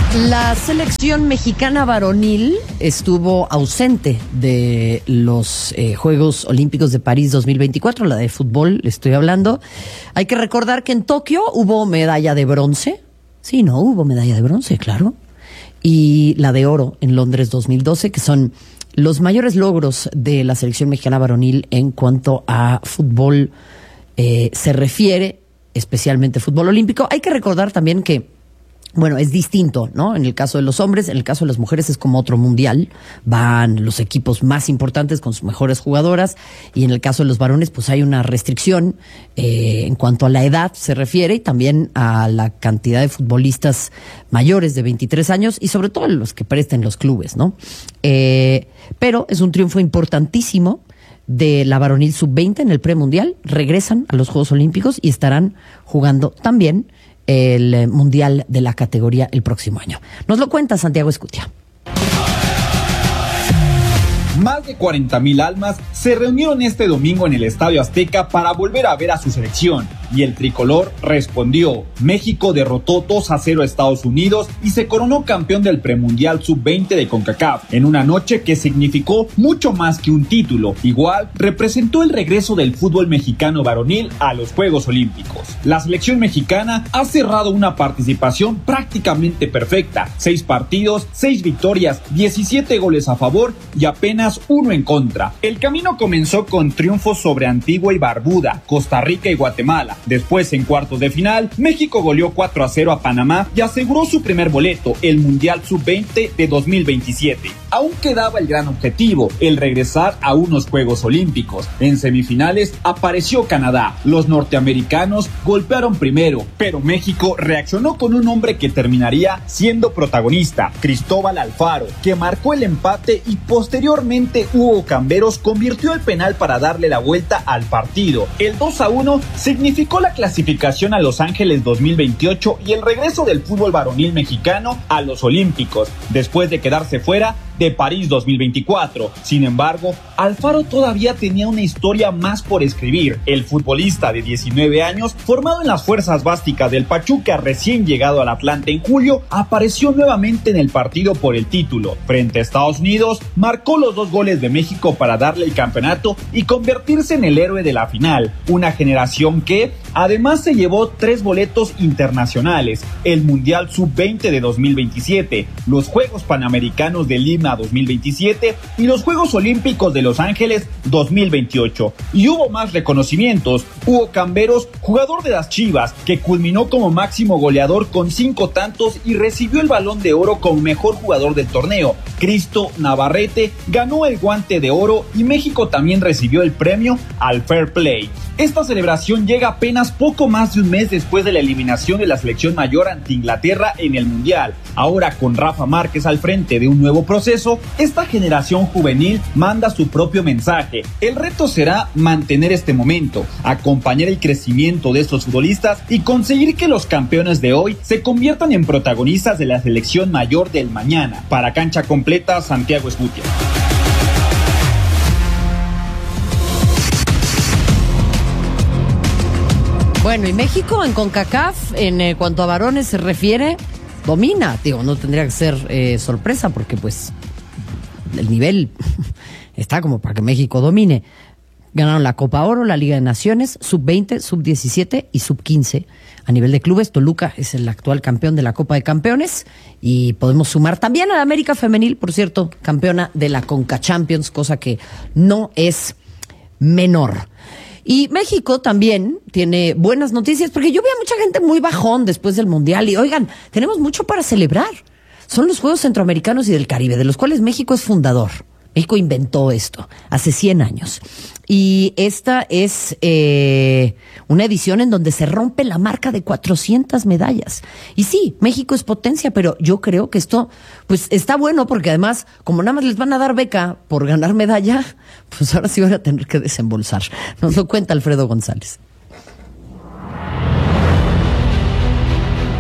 La selección mexicana varonil estuvo ausente de los Juegos Olímpicos de París 2024, la de fútbol estoy hablando. Hay que recordar que en Tokio hubo medalla de bronce. Sí, no, hubo medalla de bronce, claro. Y la de oro en Londres 2012, que son los mayores logros de la selección mexicana varonil en cuanto a fútbol se refiere, especialmente fútbol olímpico. Hay que recordar también que bueno, es distinto, ¿no? En el caso de los hombres, en el caso de las mujeres es como otro mundial. Van los equipos más importantes con sus mejores jugadoras. Y en el caso de los varones, pues hay una restricción en cuanto a la edad se refiere y también a la cantidad de futbolistas mayores de 23 años y sobre todo los que presten los clubes, ¿no? Pero es un triunfo importantísimo de la varonil sub-20 en el premundial. Regresan a los Juegos Olímpicos y estarán jugando también el mundial de la categoría el próximo año. Nos lo cuenta Santiago Escutia. Más de 40,000 almas se reunieron este domingo en el Estadio Azteca para volver a ver a su selección. Y el tricolor respondió. México derrotó 2-0 a Estados Unidos y se coronó campeón del premundial sub-20 de CONCACAF, en una noche que significó mucho más que un título. Igual, representó el regreso del fútbol mexicano varonil a los Juegos Olímpicos. La selección mexicana ha cerrado una participación prácticamente perfecta. 6 partidos, 6 victorias, 17 goles a favor y apenas 1 en contra. El camino comenzó con triunfos sobre Antigua y Barbuda, Costa Rica y Guatemala. Después, en cuartos de final, México goleó 4-0 a Panamá y aseguró su primer boleto, el Mundial Sub-20 de 2027. Aún quedaba el gran objetivo, el regresar a unos Juegos Olímpicos. En semifinales apareció Canadá. Los norteamericanos golpearon primero, pero México reaccionó con un hombre que terminaría siendo protagonista, Cristóbal Alfaro, que marcó el empate y posteriormente Hugo Camberos convirtió el penal para darle la vuelta al partido. El 2-1 significó la clasificación a Los Ángeles 2028 y el regreso del fútbol varonil mexicano a los Olímpicos, después de quedarse fuera de París 2024. Sin embargo, Alfaro todavía tenía una historia más por escribir. El futbolista de 19 años, formado en las fuerzas básicas del Pachuca, recién llegado al Atlante en julio, apareció nuevamente en el partido por el título. Frente a Estados Unidos, marcó los 2 goles de México para darle el campeonato y convertirse en el héroe de la final. Una generación que, además, se llevó 3 boletos internacionales: el Mundial Sub-20 de 2027, los Juegos Panamericanos de Lima 2027 y los Juegos Olímpicos de Los Ángeles 2028. Y hubo más reconocimientos. Hugo Camberos, jugador de las Chivas, que culminó como máximo goleador con 5 tantos y recibió el Balón de Oro como mejor jugador del torneo. Cristo Navarrete ganó el Guante de Oro y México también recibió el premio al Fair Play. Esta celebración llega apenas poco más de un mes después de la eliminación de la selección mayor ante Inglaterra en el Mundial. Ahora, con Rafa Márquez al frente de un nuevo proceso, esta generación juvenil manda su propio mensaje. El reto será mantener este momento, acompañar el crecimiento de estos futbolistas y conseguir que los campeones de hoy se conviertan en protagonistas de la selección mayor del mañana. Para Cancha Completa, Santiago Escutia. Bueno, y México en CONCACAF, en cuanto a varones se refiere, domina. Digo, no tendría que ser sorpresa porque pues el nivel está como para que México domine. Ganaron la Copa Oro, la Liga de Naciones, Sub-20, Sub-17 y Sub-15. A nivel de clubes, Toluca es el actual campeón de la Copa de Campeones y podemos sumar también a la América Femenil, por cierto, campeona de la Conca Champions, cosa que no es menor. Y México también tiene buenas noticias, porque yo vi a mucha gente muy bajón después del Mundial. Y oigan, tenemos mucho para celebrar. Son los Juegos Centroamericanos y del Caribe, de los cuales México es fundador. México inventó esto hace 100 años. Y esta es una edición en donde se rompe la marca de 400 medallas. Y sí, México es potencia, pero yo creo que esto pues está bueno porque además, como nada más les van a dar beca por ganar medalla, pues ahora sí van a tener que desembolsar. Nos lo cuenta Alfredo González.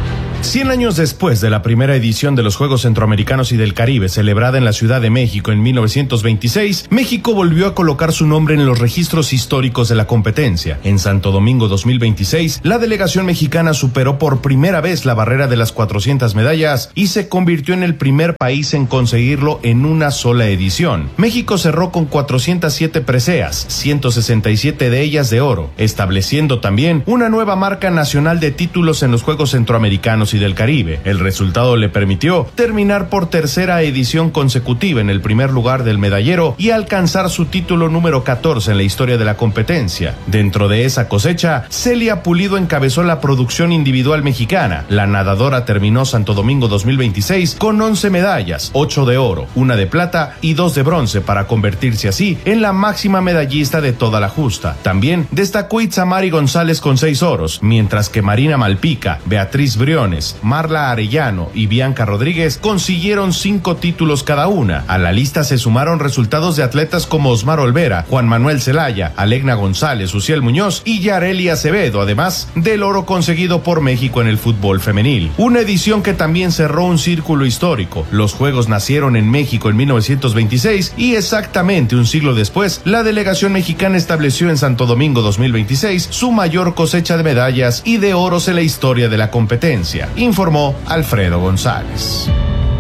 100 años después de la primera edición de los Juegos Centroamericanos y del Caribe, celebrada en la Ciudad de México en 1926, México volvió a colocar su nombre en los registros históricos de la competencia. En Santo Domingo 2026, la delegación mexicana superó por primera vez la barrera de las 400 medallas y se convirtió en el primer país en conseguirlo en una sola edición. México cerró con 407 preseas, 167 de ellas de oro, estableciendo también una nueva marca nacional de títulos en los Juegos Centroamericanos y del Caribe. El resultado le permitió terminar por tercera edición consecutiva en el primer lugar del medallero y alcanzar su título número 14 en la historia de la competencia. Dentro de esa cosecha, Celia Pulido encabezó la producción individual mexicana. La nadadora terminó Santo Domingo 2026 con 11 medallas, 8 de oro, 1 de plata y 2 de bronce, para convertirse así en la máxima medallista de toda la justa. También destacó Itzamari González con 6 oros, mientras que Marina Malpica, Beatriz Briones, Marla Arellano y Bianca Rodríguez consiguieron 5 títulos cada una. A la lista se sumaron resultados de atletas como Osmar Olvera, Juan Manuel Zelaya, Alegna González, Uciel Muñoz y Yareli Acevedo, además del oro conseguido por México en el fútbol femenil. Una edición que también cerró un círculo histórico. Los Juegos nacieron en México en 1926 y exactamente un siglo después, la delegación mexicana estableció en Santo Domingo 2026 su mayor cosecha de medallas y de oros en la historia de la competencia, informó Alfredo González.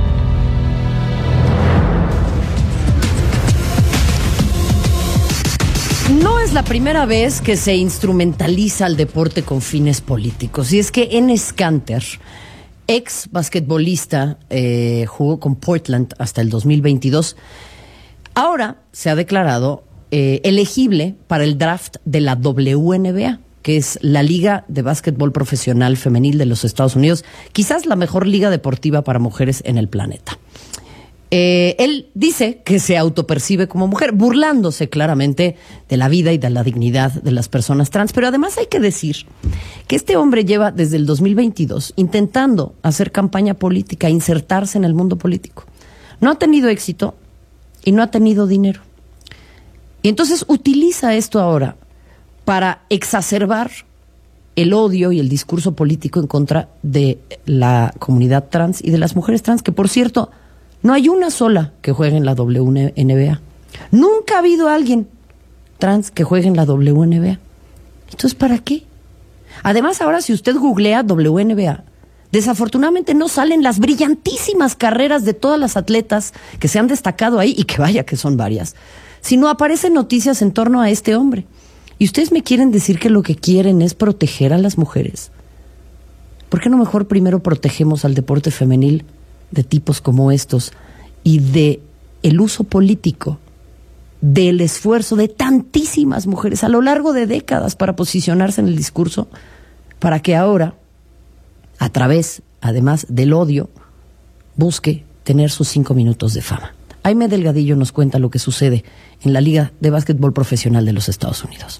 No es la primera vez que se instrumentaliza al deporte con fines políticos. Y es que Enes Kanter, ex basquetbolista, jugó con Portland hasta el 2022, ahora se ha declarado elegible para el draft de la WNBA, que es la Liga de Básquetbol Profesional Femenil de los Estados Unidos, quizás la mejor liga deportiva para mujeres en el planeta. Él dice que se autopercibe como mujer, burlándose claramente de la vida y de la dignidad de las personas trans, pero además hay que decir que este hombre lleva desde el 2022 intentando hacer campaña política, insertarse en el mundo político. No ha tenido éxito y no ha tenido dinero. Y entonces utiliza esto ahora para exacerbar el odio y el discurso político en contra de la comunidad trans y de las mujeres trans, que por cierto, no hay una sola que juegue en la WNBA. Nunca ha habido alguien trans que juegue en la WNBA. Entonces, ¿para qué? Además, ahora si usted googlea WNBA, desafortunadamente no salen las brillantísimas carreras de todas las atletas que se han destacado ahí, y que vaya que son varias, sino aparecen noticias en torno a este hombre. Y ustedes me quieren decir que lo que quieren es proteger a las mujeres. ¿Por qué no mejor primero protegemos al deporte femenil de tipos como estos y de el uso político del esfuerzo de tantísimas mujeres a lo largo de décadas para posicionarse en el discurso, para que ahora, a través, además del odio, busque tener sus 5 minutos de fama? Jaime Delgadillo nos cuenta lo que sucede en la Liga de Básquetbol Profesional de los Estados Unidos.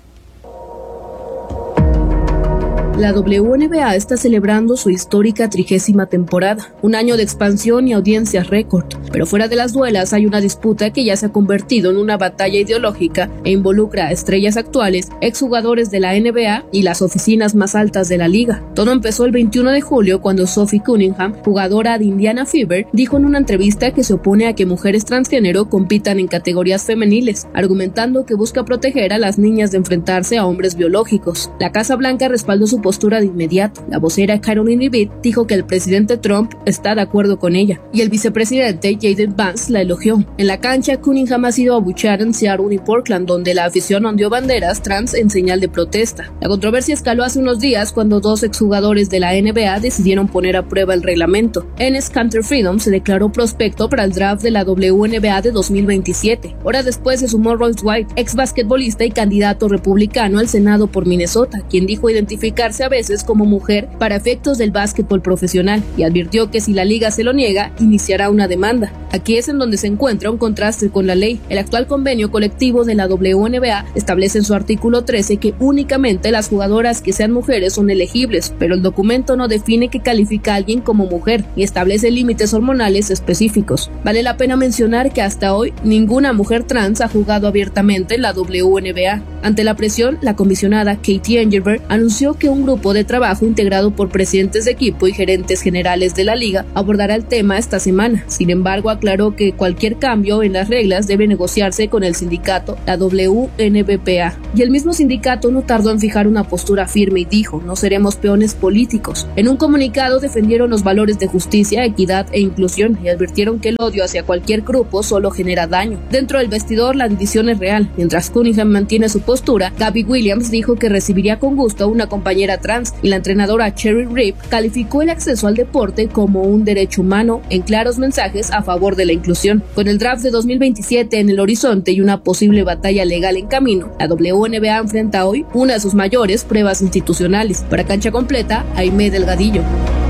La WNBA está celebrando su histórica 30ª temporada, un año de expansión y audiencias récord. Pero fuera de las duelas hay una disputa que ya se ha convertido en una batalla ideológica e involucra a estrellas actuales, exjugadores de la NBA y las oficinas más altas de la liga. Todo empezó el 21 de julio cuando Sophie Cunningham, jugadora de Indiana Fever, dijo en una entrevista que se opone a que mujeres transgénero compitan en categorías femeniles, argumentando que busca proteger a las niñas de enfrentarse a hombres biológicos. La Casa Blanca respaldó su postura de inmediato. La vocera Caroline Leavitt dijo que el presidente Trump está de acuerdo con ella y el vicepresidente Jaden Vance la elogió. En la cancha, Cunningham ha sido abucheada en Seattle y Portland, donde la afición ondeó banderas trans en señal de protesta. La controversia escaló hace unos días cuando 2 exjugadores de la NBA decidieron poner a prueba el reglamento. Enes Kanter Freedom se declaró prospecto para el draft de la WNBA de 2027. Horas después se sumó Royce White, ex basquetbolista y candidato republicano al Senado por Minnesota, quien dijo identificarse a veces como mujer para efectos del básquetbol profesional y advirtió que si la liga se lo niega, iniciará una demanda. Aquí es en donde se encuentra un contraste con la ley. El actual convenio colectivo de la WNBA establece en su artículo 13 que únicamente las jugadoras que sean mujeres son elegibles, pero el documento no define qué califica a alguien como mujer ni establece límites hormonales específicos. Vale la pena mencionar que hasta hoy ninguna mujer trans ha jugado abiertamente en la WNBA. Ante la presión, la comisionada Katie Engelberg anunció que un grupo de trabajo integrado por presidentes de equipo y gerentes generales de la liga abordará el tema esta semana. Sin embargo, aclaró que cualquier cambio en las reglas debe negociarse con el sindicato, la WNBPA. Y el mismo sindicato no tardó en fijar una postura firme y dijo: no seremos peones políticos. En un comunicado defendieron los valores de justicia, equidad e inclusión y advirtieron que el odio hacia cualquier grupo solo genera daño. Dentro del vestidor la división es real. Mientras Cunningham mantiene su postura, Gabby Williams dijo que recibiría con gusto a una compañera trans y la entrenadora Cherry Reeve calificó el acceso al deporte como un derecho humano en claros mensajes a favor de la inclusión. Con el draft de 2027 en el horizonte y una posible batalla legal en camino, la WNBA enfrenta hoy una de sus mayores pruebas institucionales. Para Cancha Completa, Aimé Delgadillo.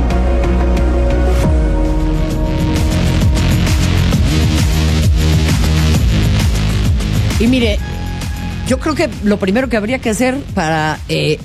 Y mire, yo creo que lo primero que habría que hacer para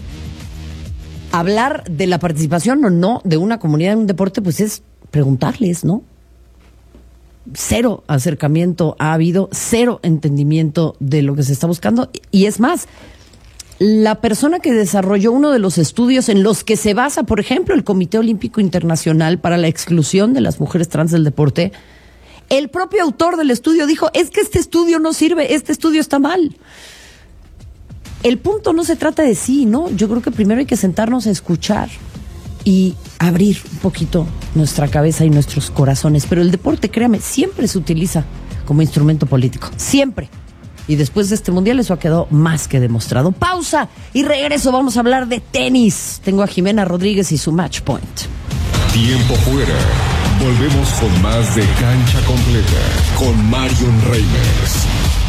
hablar de la participación o no de una comunidad en un deporte, pues es preguntarles, ¿no? Cero acercamiento ha habido, cero entendimiento de lo que se está buscando. Y es más, la persona que desarrolló uno de los estudios en los que se basa, por ejemplo, el Comité Olímpico Internacional para la exclusión de las mujeres trans del deporte, el propio autor del estudio dijo: es que este estudio no sirve, este estudio está mal. El punto no se trata de sí, ¿no? Yo creo que primero hay que sentarnos a escuchar y abrir un poquito nuestra cabeza y nuestros corazones. Pero el deporte, créame, siempre se utiliza como instrumento político. Siempre. Y después de este mundial eso ha quedado más que demostrado. Pausa y regreso. Vamos a hablar de tenis. Tengo a Jimena Rodríguez y su Match Point. Tiempo fuera. Volvemos con más de Cancha Completa con Marion Reimers.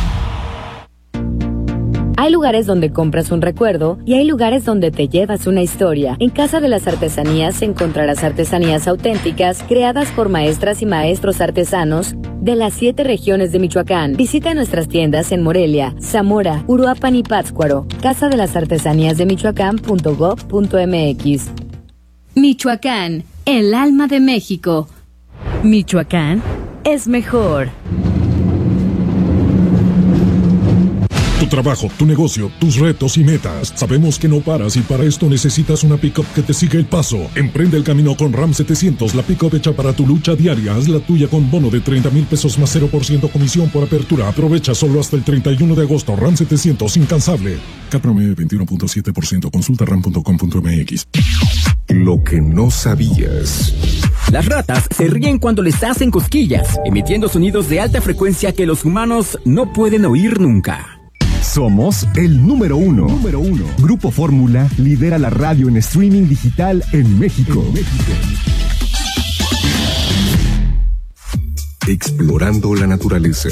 Hay lugares donde compras un recuerdo y hay lugares donde te llevas una historia. En Casa de las Artesanías encontrarás artesanías auténticas creadas por maestras y maestros artesanos de las 7 regiones de Michoacán. Visita nuestras tiendas en Morelia, Zamora, Uruapan y Pátzcuaro. Casa de las Artesanías de Michoacán.gov.mx. Michoacán, el alma de México. Michoacán es mejor. Tu trabajo, tu negocio, tus retos y metas. Sabemos que no paras y para esto necesitas una pick-up que te siga el paso. Emprende el camino con Ram 700, la pick-up hecha para tu lucha diaria. Haz la tuya con bono de 30,000 pesos más 0% comisión por apertura. Aprovecha solo hasta el 31 de agosto. Ram 700, incansable. CAT promedio 21.7%. Consulta ram.com.mx. Lo que no sabías. Las ratas se ríen cuando les hacen cosquillas, emitiendo sonidos de alta frecuencia que los humanos no pueden oír nunca. Somos el número uno. Grupo Fórmula lidera la radio en streaming digital en México. Explorando la naturaleza.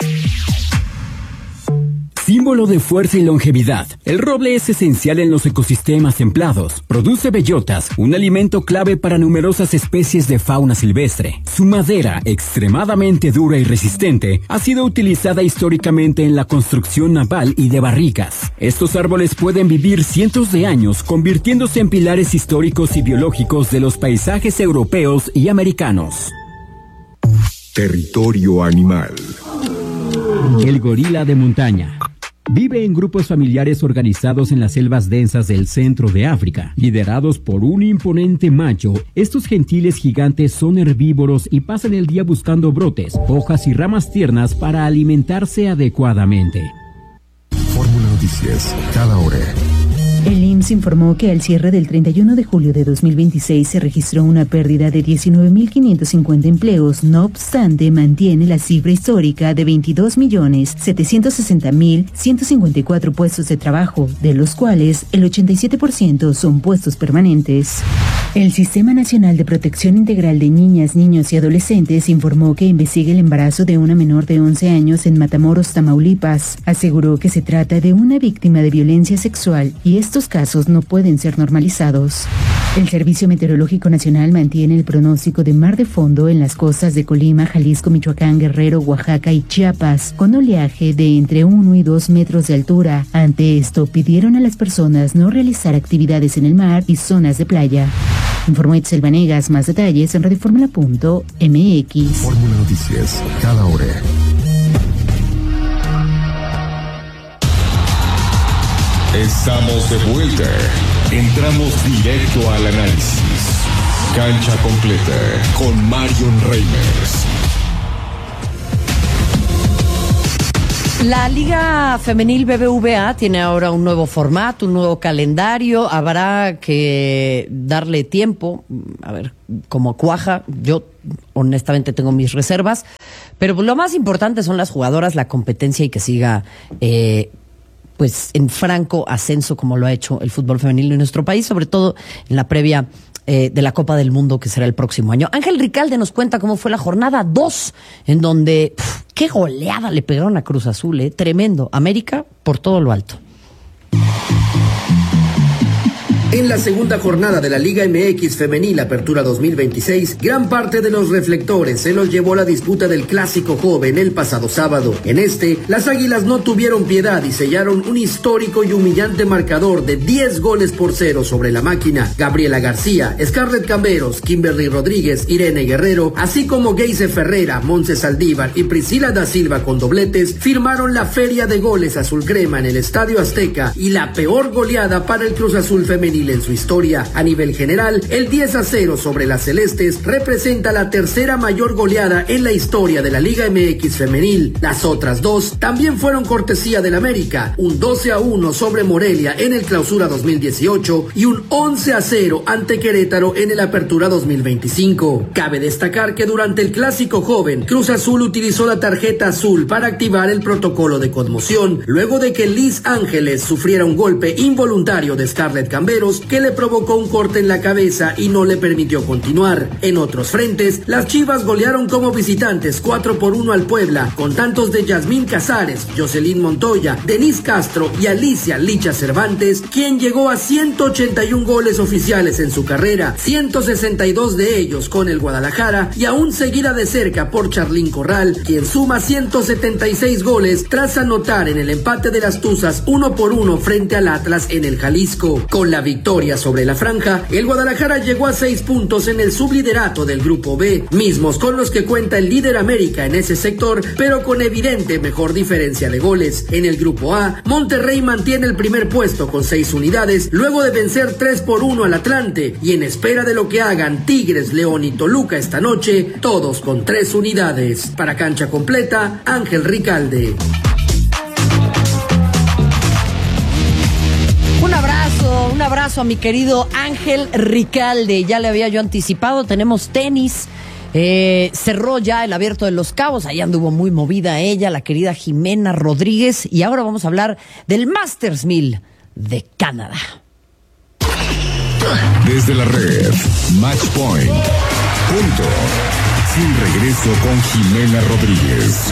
Símbolo de fuerza y longevidad, el roble es esencial en los ecosistemas templados. Produce bellotas, un alimento clave para numerosas especies de fauna silvestre. Su madera, extremadamente dura y resistente, ha sido utilizada históricamente en la construcción naval y de barricas. Estos árboles pueden vivir cientos de años, convirtiéndose en pilares históricos y biológicos de los paisajes europeos y americanos. Territorio animal. El gorila de montaña. Vive en grupos familiares organizados en las selvas densas del centro de África, liderados por un imponente macho. Estos gentiles gigantes son herbívoros y pasan el día buscando brotes, hojas y ramas tiernas para alimentarse adecuadamente. Fórmula Noticias, cada hora. El IMSS informó que al cierre del 31 de julio de 2026 se registró una pérdida de 19.550 empleos. No obstante, mantiene la cifra histórica de 22.760.154 puestos de trabajo, de los cuales el 87% son puestos permanentes. El Sistema Nacional de Protección Integral de Niñas, Niños y Adolescentes informó que investiga el embarazo de una menor de 11 años en Matamoros, Tamaulipas. Aseguró que se trata de una víctima de violencia sexual y estos casos no pueden ser normalizados. El Servicio Meteorológico Nacional mantiene el pronóstico de mar de fondo en las costas de Colima, Jalisco, Michoacán, Guerrero, Oaxaca y Chiapas, con oleaje de entre 1 y 2 metros de altura. Ante esto, pidieron a las personas no realizar actividades en el mar y zonas de playa. Informó Itzel Vanegas. Más detalles en radioformula.mx. Fórmula Noticias, cada hora. Estamos de vuelta. Entramos directo al análisis. Cancha completa con Marion Reimers. La Liga Femenil BBVA tiene ahora un nuevo formato, un nuevo calendario. Habrá que darle tiempo, a ver cómo cuaja. Yo honestamente tengo mis reservas, pero lo más importante son las jugadoras, la competencia y que siga pues en franco ascenso como lo ha hecho el fútbol femenil en nuestro país, sobre todo en la previa de la Copa del Mundo que será el próximo año. Ángel Ricalde nos cuenta cómo fue la jornada 2, en donde qué goleada le pegaron a Cruz Azul, tremendo. América por todo lo alto. En la segunda jornada de la Liga MX Femenil Apertura 2026, gran parte de los reflectores se los llevó la disputa del Clásico Joven el pasado sábado. En este, las Águilas no tuvieron piedad y sellaron un histórico y humillante marcador de 10-0 sobre la máquina. Gabriela García, Scarlett Camberos, Kimberly Rodríguez, Irene Guerrero, así como Geise Ferreira, Montse Saldívar y Priscila da Silva con dobletes, firmaron la feria de goles azul crema en el Estadio Azteca y la peor goleada para el Cruz Azul femenil en su historia. A nivel general, el 10-0 sobre las celestes representa la tercera mayor goleada en la historia de la Liga MX femenil. Las otras dos también fueron cortesía del América, un 12-1 sobre Morelia en el Clausura 2018 y un 11-0 ante Querétaro en el Apertura 2025. Cabe destacar que durante el Clásico Joven, Cruz Azul utilizó la tarjeta azul para activar el protocolo de conmoción, luego de que Liz Ángeles sufriera un golpe involuntario de Scarlett Camberos que le provocó un corte en la cabeza y no le permitió continuar. En otros frentes, las Chivas golearon como visitantes 4-1 al Puebla, con tantos de Yasmín Casares, Jocelyn Montoya, Denise Castro y Alicia Licha Cervantes, quien llegó a 181 goles oficiales en su carrera, 162 de ellos con el Guadalajara y aún seguida de cerca por Charlín Corral, quien suma 176 goles tras anotar en el empate de las Tuzas 1-1 frente al Atlas en el Jalisco. Con la victoria sobre la franja, el Guadalajara llegó a 6 puntos en el subliderato del Grupo B, mismos con los que cuenta el líder América en ese sector, pero con evidente mejor diferencia de goles. En el Grupo A, Monterrey mantiene el primer puesto con 6 unidades, luego de vencer 3-1 al Atlante, y en espera de lo que hagan Tigres, León y Toluca esta noche, todos con 3 unidades. Para Cancha Completa, Ángel Ricalde. Un abrazo a mi querido Ángel Ricalde. Ya le había yo anticipado, tenemos tenis. Cerró ya el Abierto de Los Cabos, ahí anduvo muy movida ella, la querida Jimena Rodríguez. Y ahora vamos a hablar del Masters 1000 de Canadá. Desde la red, Match Point. Punto. Sin regreso con Jimena Rodríguez.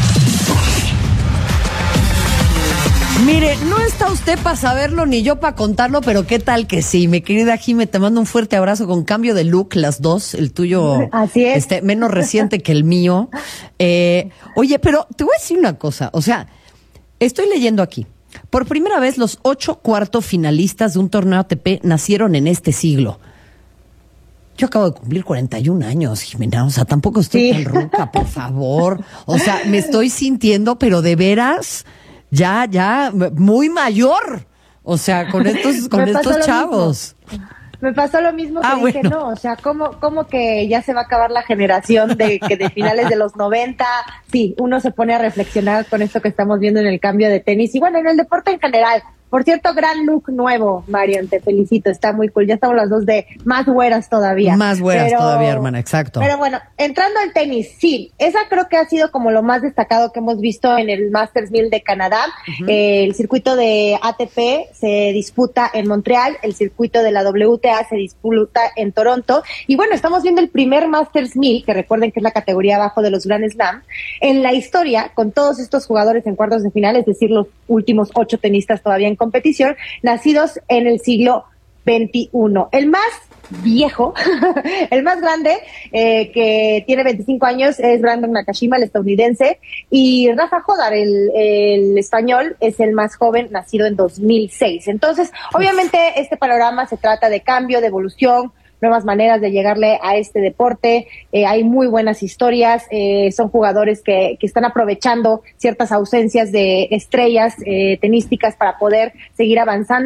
Mire, no está usted para saberlo ni yo para contarlo, pero qué tal que sí. Mi querida Jime, te mando un fuerte abrazo con cambio de look, las dos. El tuyo así es. Menos reciente que el mío. Oye, pero te voy a decir una cosa. O sea, estoy leyendo aquí. Por primera vez, los 8 cuartos finalistas de un torneo ATP nacieron en este siglo. Yo acabo de cumplir 41 años, Jimena. O sea, tampoco estoy tan ruca, por favor. O sea, me estoy sintiendo, pero de veras... Ya, muy mayor. O sea, con estos chavos. Me pasó lo mismo que dije, no, o sea, ¿cómo que ya se va a acabar la generación de finales de los 90? Sí, uno se pone a reflexionar con esto que estamos viendo en el cambio de tenis y bueno, en el deporte en general. Por cierto, gran look nuevo, Marion, te felicito, está muy cool. Ya estamos las dos de más güeras todavía. Más güeras todavía, hermana, exacto. Pero bueno, entrando al tenis, sí, esa creo que ha sido como lo más destacado que hemos visto en el Masters 1000 de Canadá. Uh-huh. El circuito de ATP se disputa en Montreal, el circuito de la WTA se disputa en Toronto. Y bueno, estamos viendo el primer Masters 1000, que recuerden que es la categoría abajo de los Grand Slam, en la historia, con todos estos jugadores en cuartos de final, es decir, los últimos 8 tenistas todavía en competición, nacidos en el siglo XXI. El más viejo, el más grande, que tiene 25 años, es Brandon Nakashima, el estadounidense, y Rafa Jodar, el español, es el más joven, nacido en 2006. Entonces, obviamente, este panorama se trata de cambio, de evolución, nuevas maneras de llegarle a este deporte. Hay muy buenas historias, son jugadores que están aprovechando ciertas ausencias de estrellas tenísticas para poder seguir avanzando.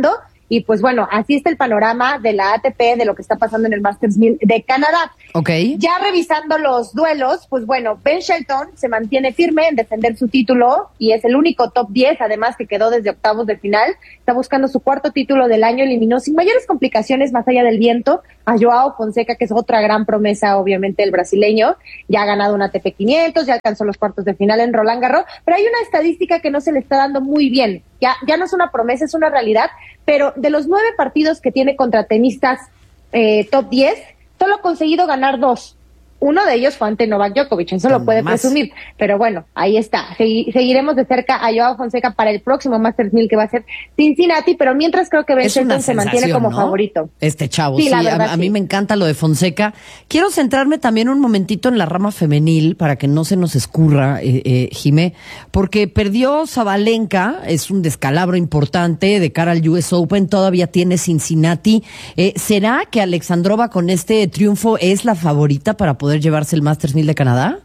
Y pues bueno, así está el panorama de la ATP, de lo que está pasando en el Masters 1000 de Canadá. Okay. Ya revisando los duelos, pues bueno, Ben Shelton se mantiene firme en defender su título y es el único top 10, además, que quedó desde octavos de final. Está buscando su cuarto título del año, eliminó sin mayores complicaciones más allá del viento a Joao Fonseca, que es otra gran promesa, obviamente, el brasileño. Ya ha ganado un ATP 500, ya alcanzó los cuartos de final en Roland Garros, pero hay una estadística que no se le está dando muy bien. Ya no es una promesa, es una realidad, pero de los 9 partidos que tiene contra tenistas top 10, solo ha conseguido ganar 2. Uno de ellos fue ante Novak Djokovic, eso lo puede presumir, pero bueno, ahí está. Seguiremos de cerca a Joao Fonseca para el próximo Masters 1000 que va a ser Cincinnati, pero mientras creo que Ben Shelton se mantiene como favorito. Este chavo, sí, sí, a mí me encanta lo de Fonseca. Quiero centrarme también un momentito en la rama femenil para que no se nos escurra, Jimé, porque perdió Sabalenka, es un descalabro importante de cara al US Open, todavía tiene Cincinnati. ¿Será que Alexandrova con este triunfo es la favorita para poder llevarse el Masters 1000 de Canadá?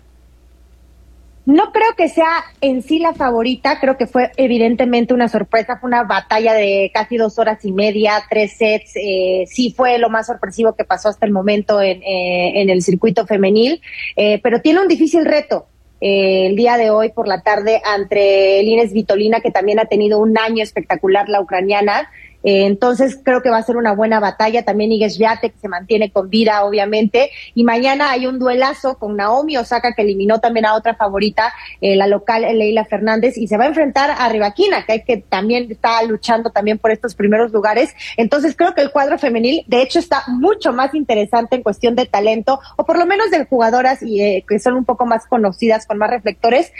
No creo que sea en sí la favorita, creo que fue evidentemente una sorpresa, fue una batalla de casi 2 horas y media, 3 sets, sí fue lo más sorpresivo que pasó hasta el momento en el circuito femenil, pero tiene un difícil reto. El día de hoy por la tarde ante Lina Svitolina, que también ha tenido un año espectacular la ucraniana. Entonces creo que va a ser una buena batalla. También Iga Swiatek se mantiene con vida, obviamente, y mañana hay un duelazo con Naomi Osaka, que eliminó también a otra favorita, la local Leila Fernández, y se va a enfrentar a Rybakina, que también está luchando también por estos primeros lugares. Entonces creo que el cuadro femenil de hecho está mucho más interesante en cuestión de talento, o por lo menos de jugadoras y que son un poco más conocidas, con más reflectores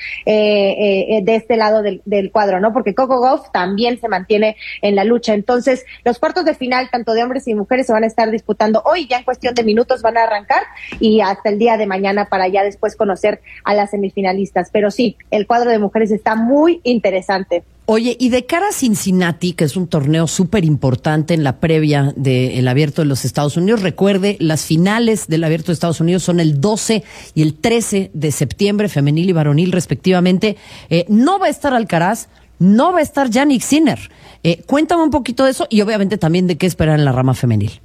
de este lado del cuadro, ¿no? Porque Coco Gauff también se mantiene en la lucha. Entonces, los cuartos de final, tanto de hombres y mujeres, se van a estar disputando hoy, ya en cuestión de minutos van a arrancar, y hasta el día de mañana para ya después conocer a las semifinalistas. Pero sí, el cuadro de mujeres está muy interesante. Oye, y de cara a Cincinnati, que es un torneo súper importante en la previa del Abierto de los Estados Unidos, recuerde, las finales del Abierto de Estados Unidos son el 12 y el 13 de septiembre, femenil y varonil respectivamente. No va a estar Alcaraz, no va a estar Jannik Sinner. Cuéntame un poquito de eso y obviamente también de qué esperar en la rama femenil.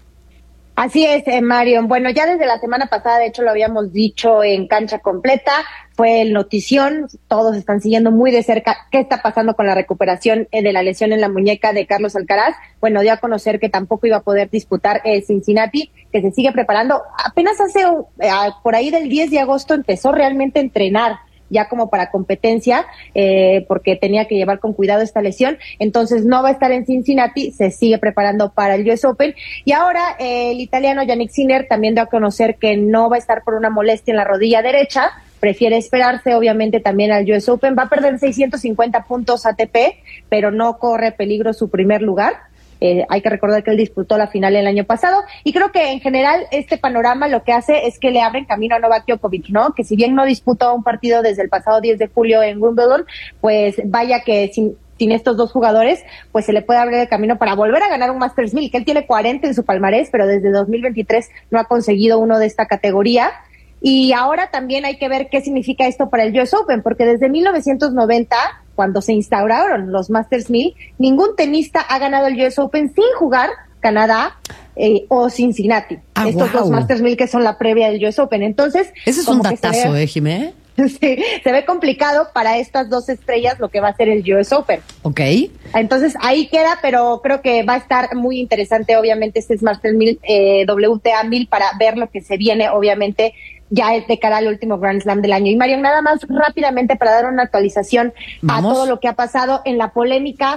Así es, Marion. Bueno, ya desde la semana pasada, de hecho lo habíamos dicho en Cancha Completa, fue el notición, todos están siguiendo muy de cerca qué está pasando con la recuperación de la lesión en la muñeca de Carlos Alcaraz. Bueno, dio a conocer que tampoco iba a poder disputar Cincinnati, que se sigue preparando. Apenas hace por ahí del 10 de agosto empezó realmente a entrenar, ya como para competencia, porque tenía que llevar con cuidado esta lesión. Entonces no va a estar en Cincinnati, se sigue preparando para el US Open. Y ahora el italiano Jannik Sinner también dio a conocer que no va a estar por una molestia en la rodilla derecha, prefiere esperarse, obviamente, también al US Open. Va a perder 650 puntos ATP, pero no corre peligro su primer lugar. Hay que recordar que él disputó la final el año pasado, y creo que en general este panorama lo que hace es que le abren camino a Novak Djokovic, ¿no? Que si bien no disputó un partido desde el pasado 10 de julio en Wimbledon, pues vaya que sin estos dos jugadores, pues se le puede abrir el camino para volver a ganar un Masters 1000, que él tiene 40 en su palmarés, pero desde 2023 no ha conseguido uno de esta categoría. Y ahora también hay que ver qué significa esto para el US Open, porque desde 1990, cuando se instauraron los Masters 1000, ningún tenista ha ganado el US Open sin jugar Canadá o Cincinnati. Estos dos Masters 1000 que son la previa del US Open. Entonces, ese es un datazo, Jimé. Sí, se ve complicado para estas dos estrellas lo que va a ser el US Open. Ok. Entonces ahí queda, pero creo que va a estar muy interesante, obviamente, este Masters 1000, WTA 1000, para ver lo que se viene, obviamente, ya de cara al último Grand Slam del año. Y Marion, nada más rápidamente para dar una actualización a todo lo que ha pasado en la polémica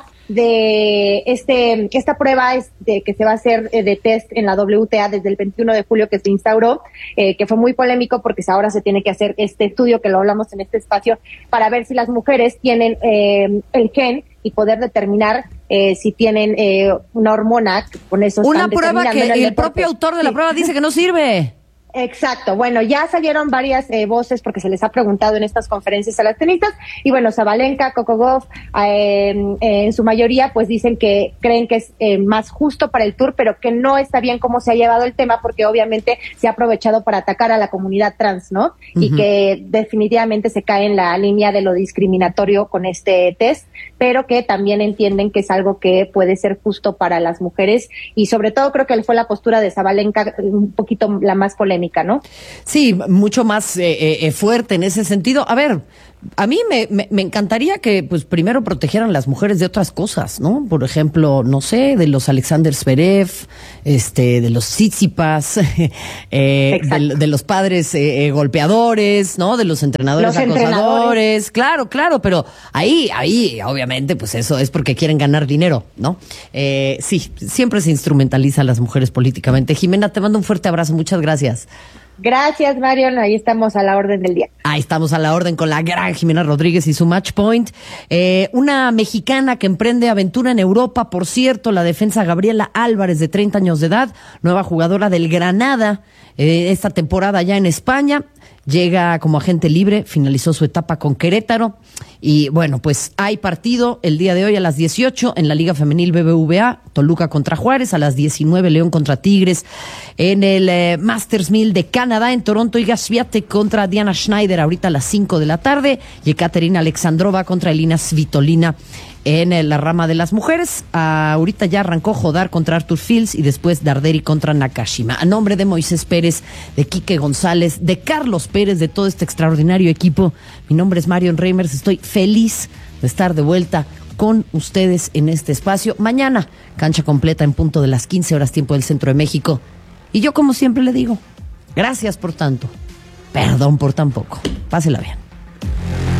de esta prueba que se va a hacer de test en la WTA desde el 21 de julio que se instauró, que fue muy polémico porque ahora se tiene que hacer este estudio, que lo hablamos en este espacio, para ver si las mujeres tienen el gen y poder determinar si tienen una hormona, con eso una prueba que el propio autor de la prueba dice que no sirve. Exacto. Bueno, ya salieron varias voces porque se les ha preguntado en estas conferencias a las tenistas y bueno, Sabalenka, Coco Gauff, en su mayoría pues dicen que creen que es más justo para el Tour, pero que no está bien cómo se ha llevado el tema porque obviamente se ha aprovechado para atacar a la comunidad trans, ¿no? Uh-huh. Y que definitivamente se cae en la línea de lo discriminatorio con este test, pero que también entienden que es algo que puede ser justo para las mujeres y sobre todo creo que fue la postura de Sabalenka un poquito la más polémica, ¿no? Sí, mucho más fuerte en ese sentido. A ver, a mí me encantaría que, pues, primero protegieran las mujeres de otras cosas, ¿no? Por ejemplo, no sé, de los Alexander Zverev, de los Tsitsipas, de los padres golpeadores, ¿no? De los entrenadores acosadores. Claro, pero ahí, obviamente, pues eso es porque quieren ganar dinero, ¿no? Sí, siempre se instrumentaliza a las mujeres políticamente. Jimena, te mando un fuerte abrazo, muchas gracias. Gracias, Marion. Ahí estamos a la orden del día. Ahí estamos a la orden con la gran Jimena Rodríguez y su Match Point. Una mexicana que emprende aventura en Europa, por cierto, la defensa Gabriela Álvarez, de 30 años de edad, nueva jugadora del Granada, esta temporada ya en España. Llega como agente libre, finalizó su etapa con Querétaro y bueno, pues hay partido el día de hoy a las 18 en la Liga Femenil BBVA, Toluca contra Juárez, a las 19 León contra Tigres, en el Masters 1000 de Canadá, en Toronto Iga Swiatek contra Diana Schneider ahorita a las 5 de la tarde y Ekaterina Alexandrova contra Elina Svitolina en la rama de las mujeres. Ahorita ya arrancó Jodar contra Arthur Fields y después Darderi contra Nakashima. A nombre de Moisés Pérez, de Quique González, de Carlos Pérez, de todo este extraordinario equipo, mi nombre es Marion Reimers. Estoy feliz de estar de vuelta con ustedes en este espacio. Mañana, cancha completa en punto de las 15 horas tiempo del Centro de México. Y yo, como siempre le digo, gracias por tanto, perdón por tan poco. Pásela bien.